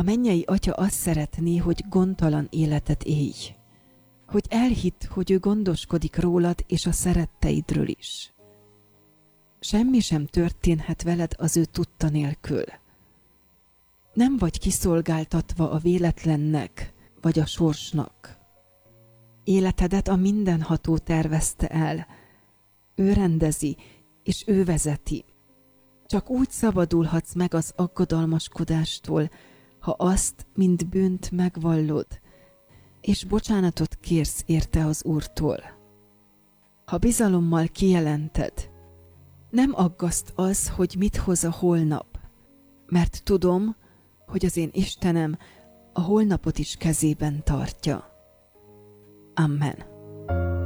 A mennyei Atya azt szeretné, hogy gondtalan életet élj, hogy elhidd, hogy ő gondoskodik rólad és a szeretteidről is. Semmi sem történhet veled az ő tudta nélkül. Nem vagy kiszolgáltatva a véletlennek vagy a sorsnak. Életedet a mindenható tervezte el. Ő rendezi, és ő vezeti. Csak úgy szabadulhatsz meg az aggodalmaskodástól, ha azt, mint bűnt megvallod, és bocsánatot kérsz érte az Úrtól. Ha bizalommal kijelented, nem aggaszt az, hogy mit hoz a holnap, mert tudom, hogy az én Istenem a holnapot is kezében tartja. Amen.